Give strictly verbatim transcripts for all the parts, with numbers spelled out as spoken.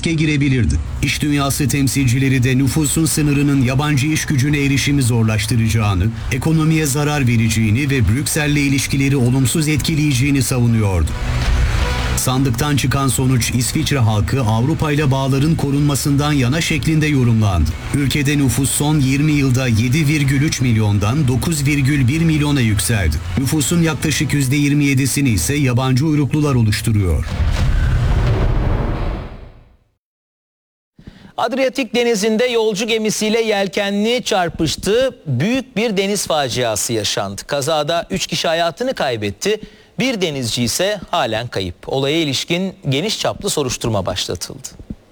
riske girebilirdi. İş dünyası temsilcileri de nüfusun sınırının yabancı iş gücüne erişimi zorlaştıracağını, ekonomiye zarar vereceğini ve Brüksel'le ilişkileri olumsuz etkileyeceğini savunuyordu. Sandıktan çıkan sonuç İsviçre halkı Avrupa ile bağların korunmasından yana şeklinde yorumlandı. Ülkede nüfus son yirmi yılda yedi virgül üç milyondan dokuz virgül bir milyona yükseldi. Nüfusun yaklaşık yüzde yirmi yedisini ise yabancı uyruklular oluşturuyor. Adriyatik Denizi'nde yolcu gemisiyle yelkenli çarpıştı. Büyük bir deniz faciası yaşandı. Kazada üç kişi hayatını kaybetti. Bir denizci ise halen kayıp. Olaya ilişkin geniş çaplı soruşturma başlatıldı.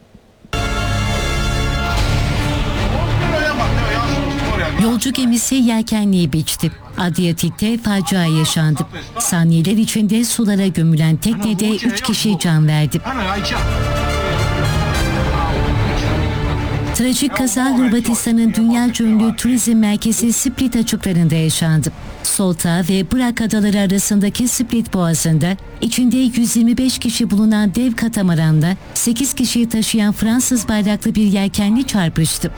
Yolcu gemisi yelkenliği biçti. Adriyatik'te facia yaşandı. Saniyeler içinde sulara gömülen teknede üç kişi can verdi. Trajik kaza Hırvatistan'ın dünyaca ünlü turizm merkezi Split açıklarında yaşandı. Solta ve Bırak adaları arasındaki Split Boğazı'nda içinde yüz yirmi beş kişi bulunan dev katamaranla sekiz kişiyi taşıyan Fransız bayraklı bir yelkenli çarpıştı.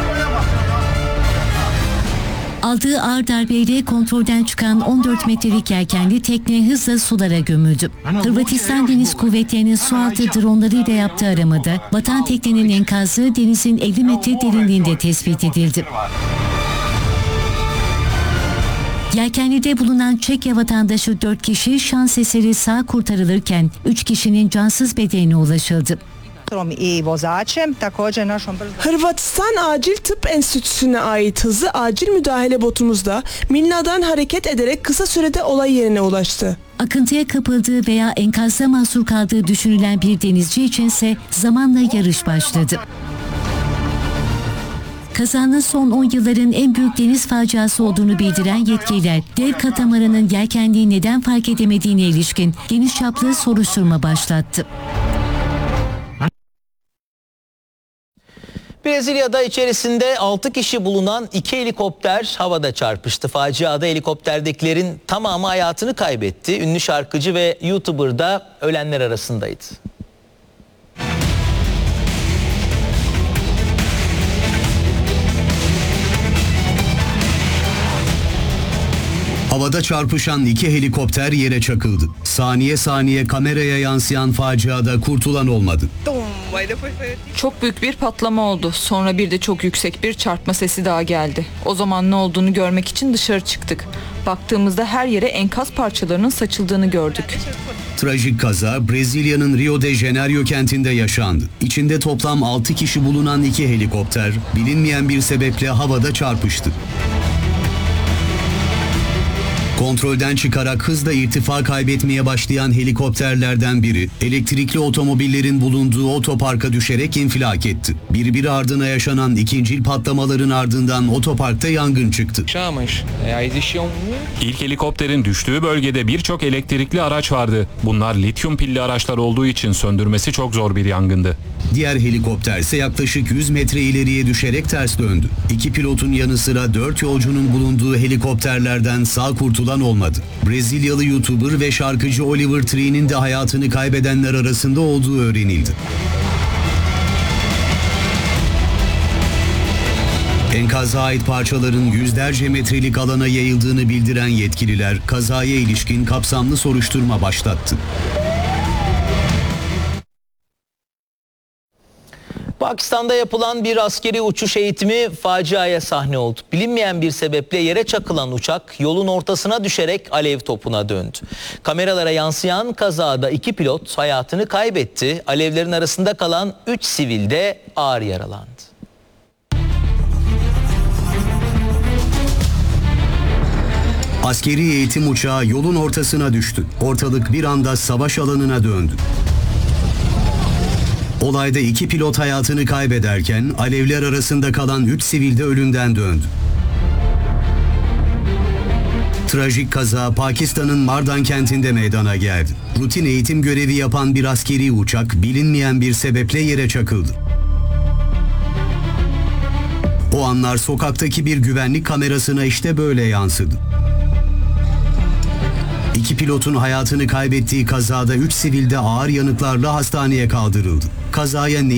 Aldığı ağır darbeyle kontrolden çıkan on dört metrelik yelkenli tekne hızla sulara gömüldü. Hırvatistan Deniz Kuvvetleri'nin sualtı dronlarıyla yaptığı aramada batan teknenin enkazı denizin elli metre derinliğinde tespit edildi. Yelkenlide bulunan Çekya vatandaşı dört kişi şans eseri sağ kurtarılırken üç kişinin cansız bedenine ulaşıldı. Hırvatistan Acil Tıp Enstitüsü'ne ait hızlı acil müdahale botumuzda Milna'dan hareket ederek kısa sürede olay yerine ulaştı. Akıntıya kapıldığı veya enkazda mahsur kaldığı düşünülen bir denizci içinse zamanla yarış başladı. Kazanın son on yılların en büyük deniz faciası olduğunu bildiren yetkililer, dev katamaranın yelkenliği neden fark edemediğine ilişkin geniş çaplı soruşturma başlattı. Brezilya'da içerisinde altı kişi bulunan iki helikopter havada çarpıştı. Faciada helikopterdekilerin tamamı hayatını kaybetti. Ünlü şarkıcı ve YouTuber da ölenler arasındaydı. Havada çarpışan iki helikopter yere çakıldı. Saniye saniye kameraya yansıyan faciada kurtulan olmadı. Çok büyük bir patlama oldu. Sonra bir de çok yüksek bir çarpma sesi daha geldi. O zaman ne olduğunu görmek için dışarı çıktık. Baktığımızda her yere enkaz parçalarının saçıldığını gördük. Trajik kaza Brezilya'nın Rio de Janeiro kentinde yaşandı. İçinde toplam altı kişi bulunan iki helikopter bilinmeyen bir sebeple havada çarpıştı. Kontrolden çıkarak hızla irtifa kaybetmeye başlayan helikopterlerden biri elektrikli otomobillerin bulunduğu otoparka düşerek infilak etti. Birbiri ardına yaşanan ikincil patlamaların ardından otoparkta yangın çıktı. İlk helikopterin düştüğü bölgede birçok elektrikli araç vardı. Bunlar lityum pilli araçlar olduğu için söndürmesi çok zor bir yangındı. Diğer helikopter ise yaklaşık yüz metre ileriye düşerek ters döndü. İki pilotun yanı sıra dört yolcunun bulunduğu helikopterlerden sağ kurtulan olmadı. Brezilyalı YouTuber ve şarkıcı Oliver Tree'nin de hayatını kaybedenler arasında olduğu öğrenildi. Enkaza ait parçaların yüzlerce metrelik alana yayıldığını bildiren yetkililer kazaya ilişkin kapsamlı soruşturma başlattı. Pakistan'da yapılan bir askeri uçuş eğitimi faciaya sahne oldu. Bilinmeyen bir sebeple yere çakılan uçak yolun ortasına düşerek alev topuna döndü. Kameralara yansıyan kazada iki pilot hayatını kaybetti. Alevlerin arasında kalan üç sivil de ağır yaralandı. Askeri eğitim uçağı yolun ortasına düştü. Ortalık bir anda savaş alanına döndü. Olayda iki pilot hayatını kaybederken alevler arasında kalan üç sivil de ölümden döndü. Trajik kaza Pakistan'ın Mardan kentinde meydana geldi. Rutin eğitim görevi yapan bir askeri uçak bilinmeyen bir sebeple yere çakıldı. O anlar sokaktaki bir güvenlik kamerasına işte böyle yansıdı. İki pilotun hayatını kaybettiği kazada üç sivil de ağır yanıklarla hastaneye kaldırıldı. Kazaya ne